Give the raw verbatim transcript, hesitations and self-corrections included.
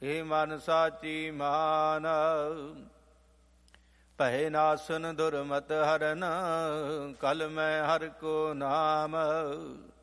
ਇਹ ਮਨ ਸਾਚੀ ਮਾਨ। ਭੈ ਨਾਸਨ ਦੁਰਮਤ ਹਰਨ, ਕਲ ਮੈਂ ਹਰ ਕੋ ਨਾਮ।